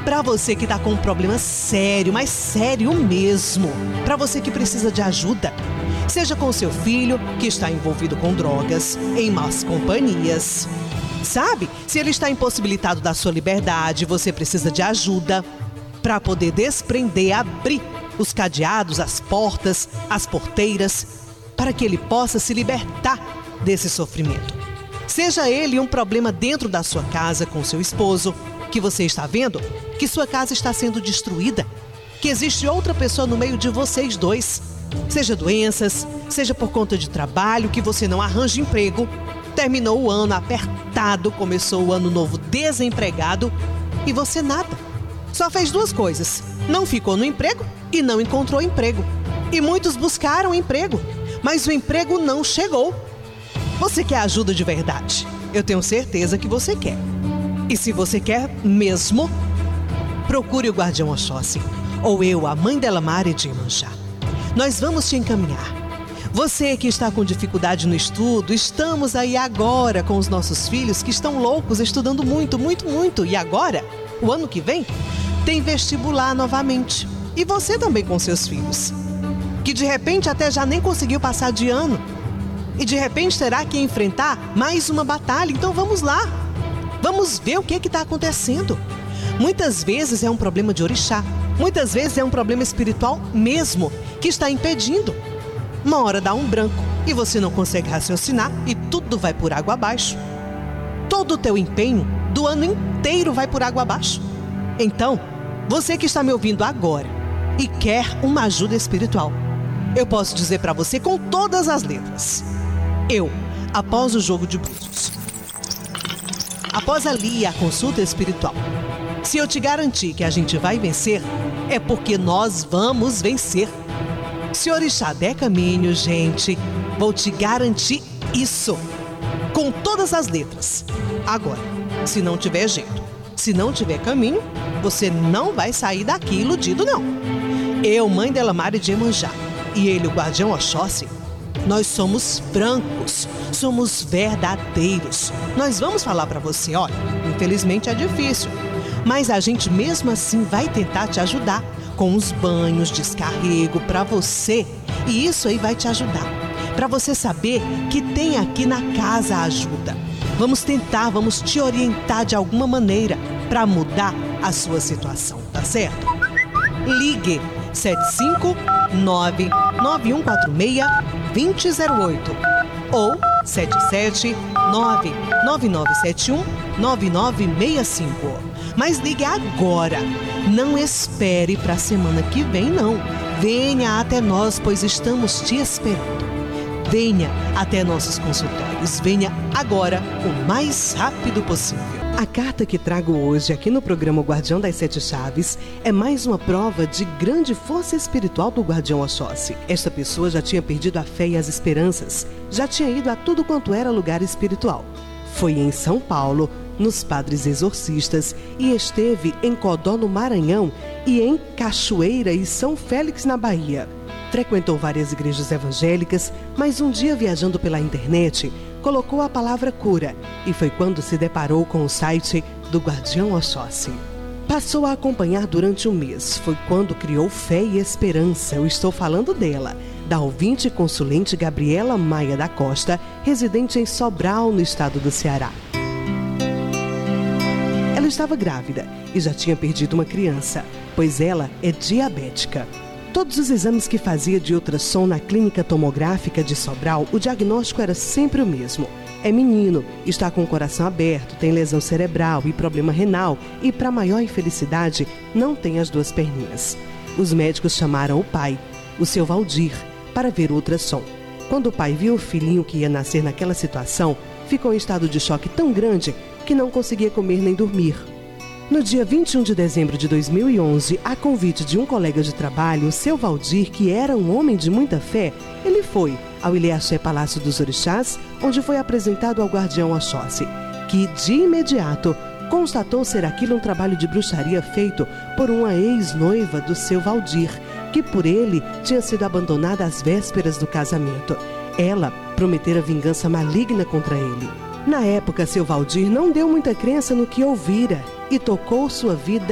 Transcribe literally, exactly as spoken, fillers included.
Para você que está com um problema sério, mas sério mesmo. Para você que precisa de ajuda. Seja com seu filho, que está envolvido com drogas, em más companhias. Sabe? Se ele está impossibilitado da sua liberdade, você precisa de ajuda para poder desprender, abrir os cadeados, as portas, as porteiras, para que ele possa se libertar desse sofrimento. Seja ele um problema dentro da sua casa com seu esposo, que você está vendo que sua casa está sendo destruída, que existe outra pessoa no meio de vocês dois. Seja doenças, seja por conta de trabalho, que você não arranja emprego, terminou o ano apertado, começou o ano novo desempregado e você nada. Só fez duas coisas, não ficou no emprego e não encontrou emprego. E muitos buscaram emprego, mas o emprego não chegou. Você quer ajuda de verdade? Eu tenho certeza que você quer. E se você quer mesmo, procure o Guardião Oxóssi, ou eu, a mãe dela, Mari de Iemanjá. Nós vamos te encaminhar. Você que está com dificuldade no estudo, estamos aí agora com os nossos filhos que estão loucos, estudando muito, muito, muito. E agora, o ano que vem, tem vestibular novamente. E você também com seus filhos, que de repente até já nem conseguiu passar de ano. E de repente terá que enfrentar mais uma batalha. Então vamos lá. Vamos ver o que está acontecendo. Muitas vezes é um problema de orixá. Muitas vezes é um problema espiritual mesmo, que está impedindo. Uma hora dá um branco e você não consegue raciocinar e tudo vai por água abaixo. Todo o teu empenho do ano inteiro vai por água abaixo. Então, você que está me ouvindo agora e quer uma ajuda espiritual, eu posso dizer para você com todas as letras. Eu, após o jogo de búzios, após ali a consulta espiritual, se eu te garantir que a gente vai vencer, é porque nós vamos vencer. Se orixá der caminho, gente, vou te garantir isso, com todas as letras. Agora, se não tiver jeito, se não tiver caminho, você não vai sair daqui iludido, não. Eu, mãe dela, Mari de Iemanjá, e ele, o Guardião Oxóssi, nós somos francos, somos verdadeiros. Nós vamos falar para você, olha, infelizmente é difícil, mas a gente mesmo assim vai tentar te ajudar com os banhos, descarrego para você. E isso aí vai te ajudar, para você saber que tem aqui na casa ajuda. Vamos tentar, vamos te orientar de alguma maneira para mudar a sua situação, tá certo? Ligue sete cinco nove nove um quatro seis dois zero zero oito ou sete sete nove nove nove sete um nove nove seis cinco. Mas ligue agora, não espere para a semana que vem, não. Venha até nós, pois estamos te esperando. Venha até nossos consultórios, venha agora o mais rápido possível. A carta que trago hoje aqui no programa Guardião das Sete Chaves é mais uma prova de grande força espiritual do Guardião Oxóssi. Esta pessoa já tinha perdido a fé e as esperanças, já tinha ido a tudo quanto era lugar espiritual. Foi em São Paulo, nos Padres Exorcistas, e esteve em Codó, no Maranhão, e em Cachoeira e São Félix, na Bahia. Frequentou várias igrejas evangélicas, mas um dia, viajando pela internet, colocou a palavra cura, e foi quando se deparou com o site do Guardião Oxóssi. Passou a acompanhar durante um mês. Foi quando criou fé e esperança. Eu estou falando dela, da ouvinte e consulente Gabriela Maia da Costa, residente em Sobral, no estado do Ceará. Ela estava grávida e já tinha perdido uma criança, pois ela é diabética. Todos os exames que fazia de ultrassom na clínica tomográfica de Sobral, o diagnóstico era sempre o mesmo. É menino, está com o coração aberto, tem lesão cerebral e problema renal e, para maior infelicidade, não tem as duas perninhas. Os médicos chamaram o pai, o seu Valdir, para ver o ultrassom. Quando o pai viu o filhinho que ia nascer naquela situação, ficou em estado de choque tão grande que não conseguia comer nem dormir. No dia vinte e um de dezembro de dois mil e onze, a convite de um colega de trabalho, o seu Valdir, que era um homem de muita fé, ele foi ao Ilhéaxé Palácio dos Orixás, onde foi apresentado ao Guardião Oxóssi, que de imediato constatou ser aquilo um trabalho de bruxaria feito por uma ex-noiva do seu Valdir, que por ele tinha sido abandonada às vésperas do casamento. Ela prometera vingança maligna contra ele. Na época, seu Valdir não deu muita crença no que ouvira e tocou sua vida